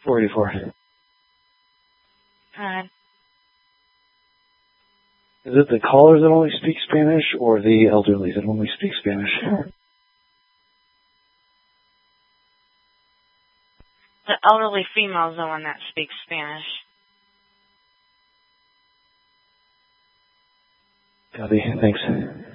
484. Is it the callers that only speak Spanish or the elderly that only speak Spanish? The elderly female is the one that speaks Spanish. Copy. Thanks.